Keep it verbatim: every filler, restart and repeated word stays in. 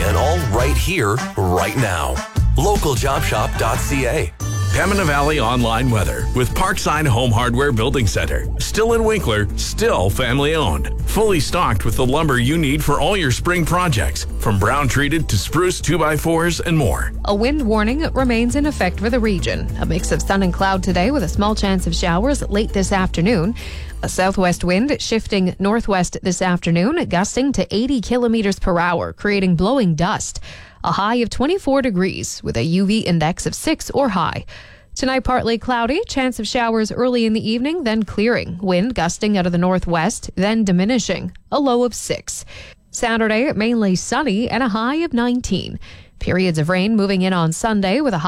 and all right here, right now. local job shop dot c a. Pembina Valley online weather with Parkside Home Hardware Building Center. Still in Winkler, still family owned. Fully stocked with the lumber you need for all your spring projects, from brown treated to spruce two by fours and more. A wind warning remains in effect for the region. A mix of sun and cloud today with a small chance of showers late this afternoon. A southwest wind shifting northwest this afternoon, gusting to eighty kilometers per hour, creating blowing dust. A high of twenty-four degrees with a U V index of six or high. Tonight, partly cloudy, chance of showers early in the evening, then clearing. Wind gusting out of the northwest, then diminishing. A low of six. Saturday, mainly sunny and a high of nineteen. Periods of rain moving in on Sunday with a high